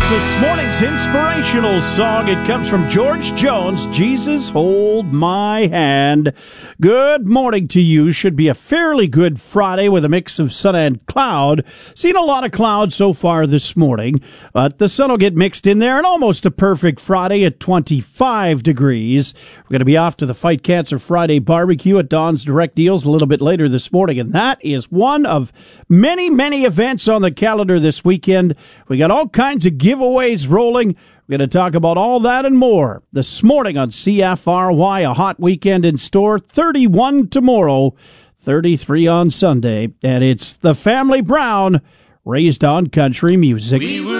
This morning's inspirational song, it comes from George Jones, Jesus Hold My Hand. Good morning to you. Should be a fairly good Friday with a mix of sun and cloud. Seen a lot of clouds so far this morning, but the sun will get mixed in there, and almost a perfect Friday at 25 degrees. We're going to be off to the Fight Cancer Friday barbecue at Don's Direct Deals a little bit later this morning, and that is one of many, many events on the calendar this weekend. We got all kinds of giveaways rolling. We're going to talk about all that and more this morning on CFRY. A hot weekend in store. 31 tomorrow, 33 on Sunday. And it's the Family Brown, raised on country music.